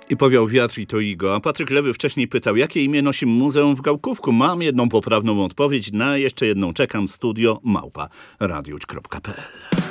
I powiał wiatr i to Igo. A Patryk Lewy wcześniej pytał, jakie imię nosi muzeum w Gałkówku. Mam jedną poprawną odpowiedź, na jeszcze jedną czekam. Studio @radiowcz.pl